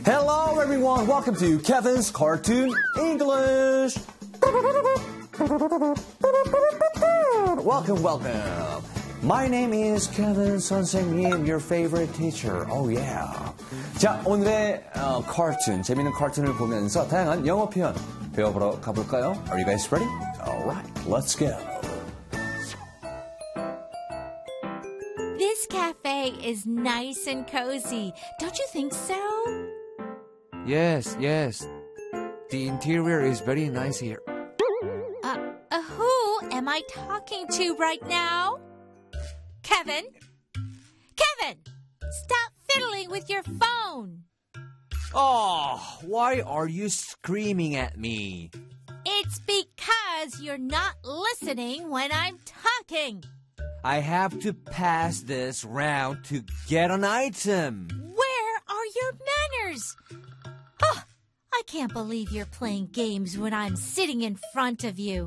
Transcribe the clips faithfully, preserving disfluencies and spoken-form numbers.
Hello everyone, welcome to Kevin's Cartoon English. Welcome, welcome. My name is Kevin 선생님, your favorite teacher. Oh yeah. 자, 오늘의 어, cartoon, 재미있는 cartoon을 보면서 다양한 영어 표현 배워보러 가볼까요? Are you guys ready? Alright, let's go. This cafe is nice and cozy. Don't you think so? Yes, yes. The interior is very nice here. Uh, uh, who am I talking to right now? Kevin? Kevin! Stop fiddling with your phone! Oh, why are you screaming at me? It's because you're not listening when I'm talking. I have to pass this round to get an item. Where are your manners? Oh, I can't believe you're playing games when I'm sitting in front of you.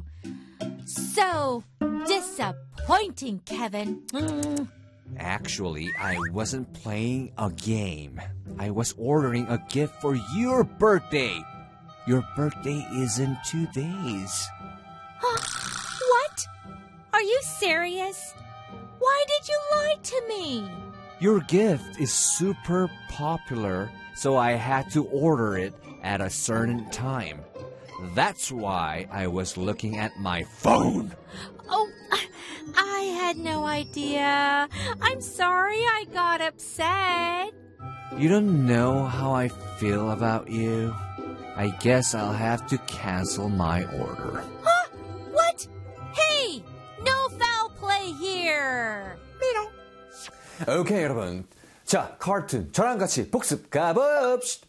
So disappointing, Kevin. Mm. Actually, I wasn't playing a game. I was ordering a gift for your birthday. Your birthday is in two days. What? Are you serious? Why did you lie to me? Your gift is super popular, so I had to order it at a certain time. That's why I was looking at my phone. Oh, I had no idea. I'm sorry I got upset. You don't know how I feel about you. I guess I'll have to cancel my order. Huh? What? Hey, no foul play here. 오케이, 여러분. 자, cartoon. 저랑 같이 복습 가봅시다.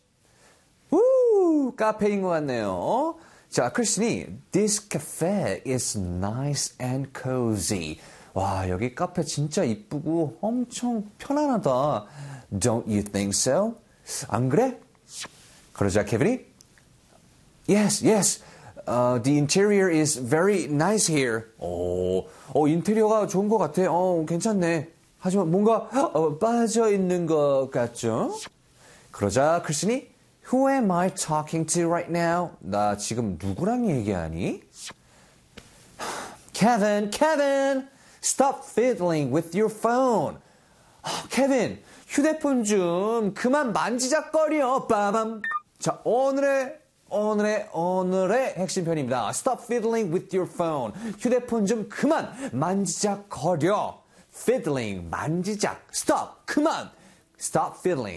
우, 카페인 것 같네요. 자, 크리스틴이 This cafe is nice and cozy. 와, 여기 카페 진짜 이쁘고 엄청 편안하다. Don't you think so? 안 그래? 그러자 케빈이 Yes, yes. Uh, the interior is very nice here. 오, 어, 인테리어가 좋은 것 같아. 어, 괜찮네. 하지만 뭔가 어, 빠져있는 것 같죠? 그러자 크리스틴이 Who am I talking to right now? 나 지금 누구랑 얘기하니? Kevin, Kevin, stop fiddling with your phone. 케빈, 휴대폰 좀 그만 만지작거려. 빠밤. 자, 오늘의 오늘의 오늘의 핵심 표현입니다. Stop fiddling with your phone. 휴대폰 좀 그만 만지작거려. Fiddling, 만지작. Stop, 그만. Stop fiddling.